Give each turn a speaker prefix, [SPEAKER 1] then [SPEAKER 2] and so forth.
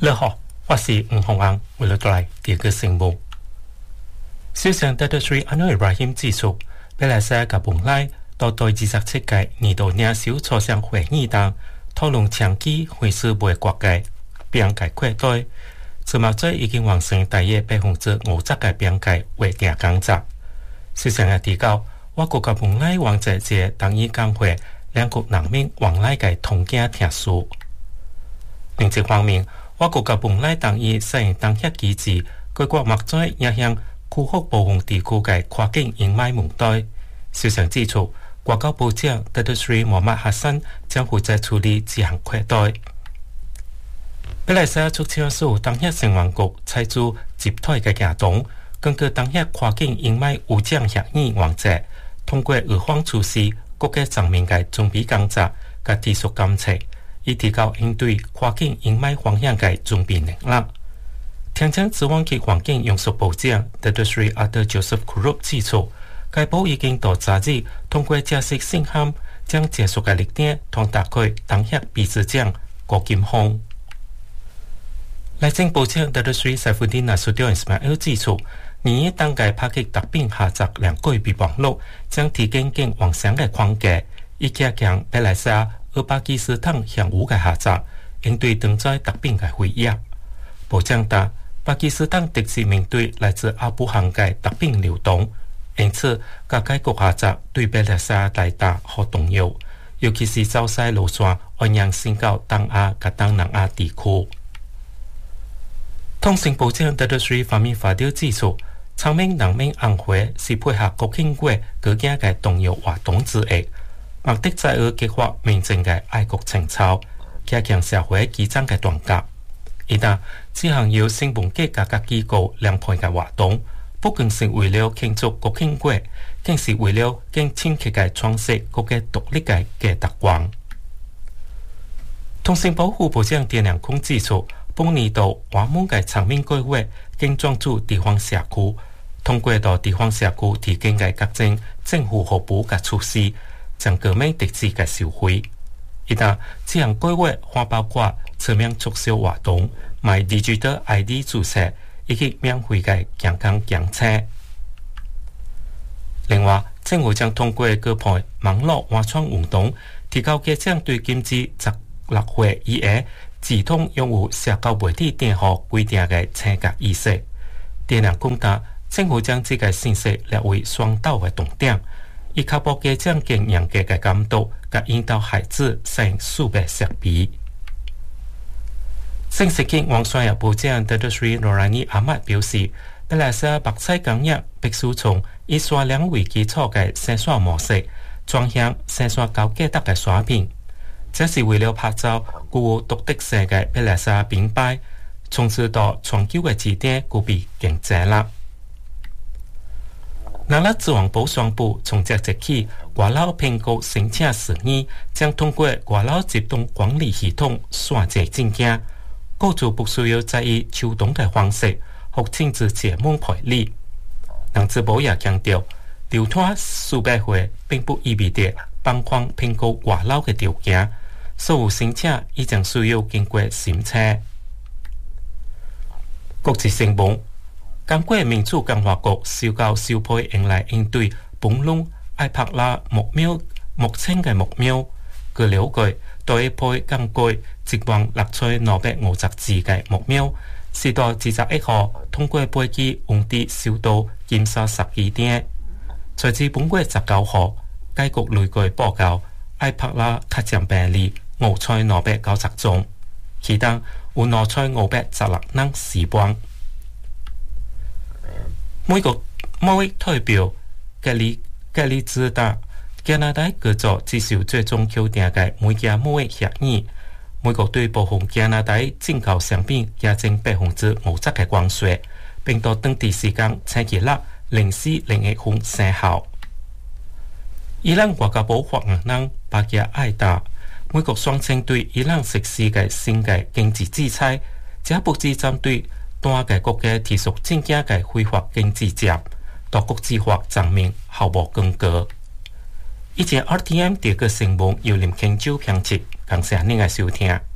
[SPEAKER 1] 你好，我是吳宏安，為了帶來第二個新聞。首相特斯里安努伊布拉欣指出，馬來西亞嘅本來到第27屆年度領袖磋商會議當討論長期會是為國家邊界擴大，自目前已經完成大約50%嘅邊界劃定工作。首相也提到，我國嘅本來往在這當以講會兩國人民往來嘅通行條數。另一方面，我國嘅本來當以實行當協機制，各國目前也向庫克部分地區嘅跨境營賣問題。首相指出，外交部長特斯里莫麥哈森將負責處理這項課題。馬來西亞促請所有當協成員國採取接待嘅行動，根據當協跨境營賣有獎協議原則，通過預防措施，國家層面嘅準備工作及技術監測，以提高應對跨境營賣方向嘅準備能力。聽證指望及環境用屬部長特斯里阿德 Joseph Kurup 指出，該部已經到昨日通過正式信函，將結束嘅力點同打開當協秘書長郭金峰。內政部長特斯里塞夫丁納蘇迪恩斯邁爾指出，年當屆拍擊特別下集兩個月網絡將提供更完善嘅框架，以加強馬來西亞和巴基斯坦相互嘅合作，應對當在特別嘅威脅。部長答，巴基斯坦的是面對來自阿富汗嘅特別流動，因此各該國合作對馬來西亞大大和重要，尤其是走西路線安陽升到東亞及東南亞地區。通訊部長特斯里方面發表指出，長命人民安會是配合國慶節舉行嘅重要活動之一，目的在於激發民眾嘅愛國情操，加強社會基層嘅團結。而但此項由成本計價嘅機構兩倍嘅活動，不僅是為了慶祝國慶節，更是為了更清晰嘅詮釋國家獨立嘅特權。通信保護部長田良空指出，本年度我們嘅長命計劃更專注地方社區，通過到地方社區提供嘅各種政府服務嘅措施，將革命特質嘅收回。而但這項計劃還包括側面促銷活動、賣 Digital ID 註冊以及免費嘅健康檢測。另外，政府將通過各項網絡挖創運動，提高家長對禁止16歲以下兒童擁有社交媒體電號規定嘅清潔意識。電量公達，政府將這個信息列為雙導嘅重點，以確保家長更嚴格嘅監督及引導孩子使用數碼設備。正式嘅王雙日部長特斯里諾拉尼阿麥表示，馬來西亞白菜工業必須從以刷量為基礎嘅生產模式轉向生產高價值嘅產品，這是為了拍照具有獨特性嘅馬來西亞品牌，從此到全球嘅支點具備競爭力。南亞資源部宣布，從即日起，外勞評估申請事宜將通過外勞集中管理系統選擇證件，雇主不需要再以手動嘅方式或親自解門排列。人資部也強調，流通數百會並不意味着幫框評估外勞嘅條件，所有申請已經需要經過審查。國際新聞。剛果民主共和國收到收配用來應對本輪埃帕拉目前嘅目標，據了解，對配剛果即將落在250字嘅目標，是到21號通過飛機運抵首都金沙12點。隨至本月19號，該國累計報告埃帕拉確診病例5在290宗，其中有2在516人死亡。美國貿易代表格里茲達加拿大各族接受最終協定嘅每家貿易協議，美國對部分加拿大進口商品加徵50%嘅關稅，並到當地時間星期六0401分生效。伊朗外交部發言人巴吉埃達，美國宣稱對伊朗實施嘅新嘅經濟制裁，這不只針對單個國家提出正經嘅非法經濟制，到國際法層面毫無根據。以前 RTM 第二個新聞由林慶洲編輯，感謝您嘅收聽。